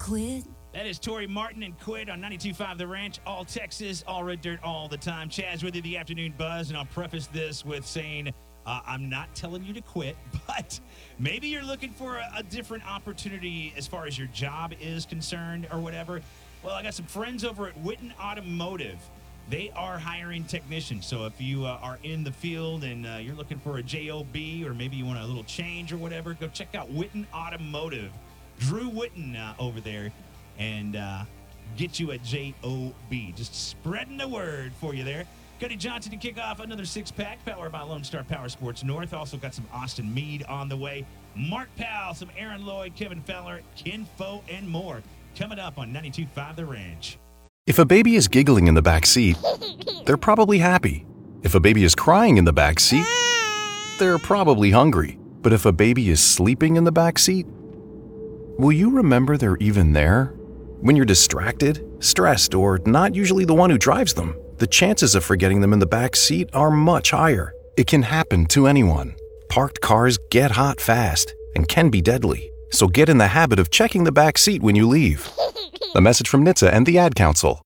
quit. That is Tori Martin and Quit on 92.5 The Ranch, all Texas, all Red Dirt, all the time. Chaz with you, the afternoon buzz, and I'll preface this with saying I'm not telling you to quit, but maybe you're looking for a different opportunity as far as your job is concerned or whatever. Well, I got some friends over at Witten Automotive. They are hiring technicians, so if you are in the field and you're looking for a JOB or maybe you want a little change or whatever, go check out Witten Automotive. Drew Witten over there and get you a JOB. Just spreading the word for you there. Cody Johnson to kick off another six-pack, powered by Lone Star Power Sports North. Also got some Austin Mead on the way. Mark Powell, some Aaron Lloyd, Kevin Feller, Ken Foe, and more coming up on 92.5 The Ranch. If a baby is giggling in the back seat, they're probably happy. If a baby is crying in the back seat, they're probably hungry. But if a baby is sleeping in the back seat, will you remember they're even there? When you're distracted, stressed, or not usually the one who drives them, the chances of forgetting them in the back seat are much higher. It can happen to anyone. Parked cars get hot fast and can be deadly. So get in the habit of checking the back seat when you leave. A message from NHTSA and the Ad Council.